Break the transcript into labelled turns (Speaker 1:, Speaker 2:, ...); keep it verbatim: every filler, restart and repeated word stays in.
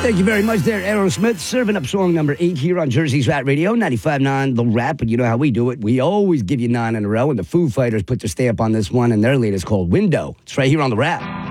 Speaker 1: Thank you very much there, Aerosmith, serving up song number eight here on Jersey's Rat Radio, ninety-five point nine The Rap. And you know how we do it. We always give you nine in a row, and the Foo Fighters put their stamp on this one, and their lead is called Window. It's right here on The Rap.